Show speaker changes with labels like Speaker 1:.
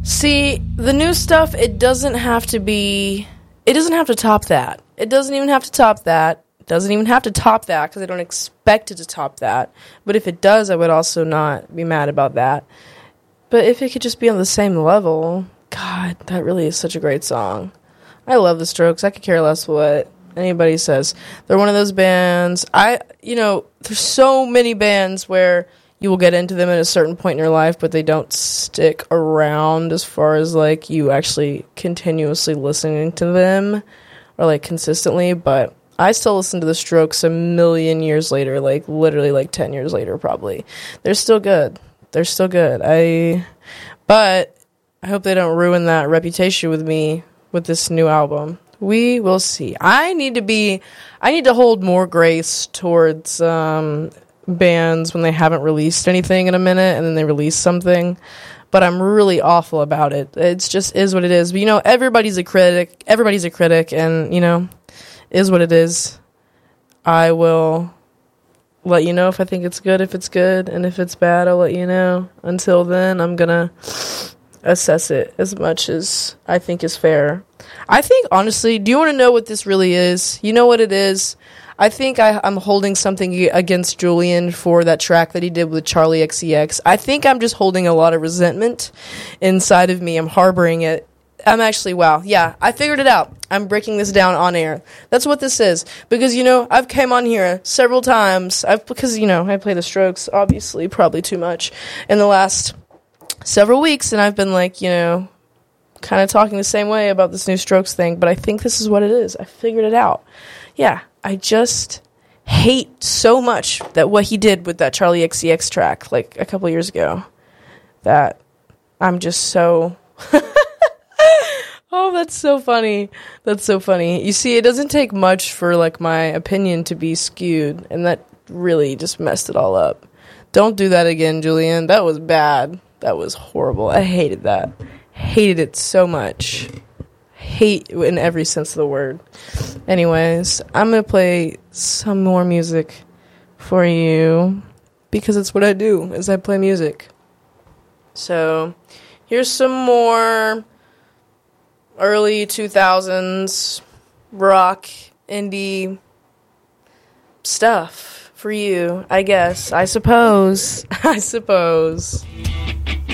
Speaker 1: See, the new stuff, it doesn't have to top that. It doesn't even have to top that. It doesn't even have to top that because I don't expect it to top that. But if it does, I would also not be mad about that. But if it could just be on the same level, God, that really is such a great song. I love the Strokes. I could care less what anybody says. They're one of those bands. There's so many bands where you will get into them at a certain point in your life, but they don't stick around as far as, like, you actually continuously listening to them or, like, consistently. But I still listen to the Strokes a million years later, like, literally, like, 10 years later, probably. They're still good. But I hope they don't ruin that reputation with me with this new album. We will see. I need to hold more grace towards bands when they haven't released anything in a minute and then they release something, but I'm really awful about it. It's just is what it is. But everybody's a critic and is what it is. I will let you know if I think it's good, and if it's bad, I'll let you know. Until then, I'm gonna assess it as much as I think is fair. I think, honestly, do you want to know what this really is? You know what it is? I think I'm holding something against Julian for that track that he did with Charlie XCX. I think I'm just holding a lot of resentment inside of me. I'm harboring it. I'm actually, wow. Yeah, I figured it out. I'm breaking this down on air. That's what this is. Because, I've came on here several times. I play the Strokes, obviously, probably too much, in the last several weeks. And I've been kind of talking the same way about this new Strokes thing. But I think this is what it is. I figured it out. Yeah. I just hate so much that what he did with that Charlie XCX track, like, a couple years ago, that I'm just so... Oh, that's so funny. That's so funny. You see, it doesn't take much for, like, my opinion to be skewed, and that really just messed it all up. Don't do that again, Julian. That was bad. That was horrible. I hated that. Hated it so much. Hate in every sense of the word. Anyways, I'm going to play some more music for you because it's what I do, is I play music. So, here's some more early 2000s rock, indie stuff for you, I guess. I suppose.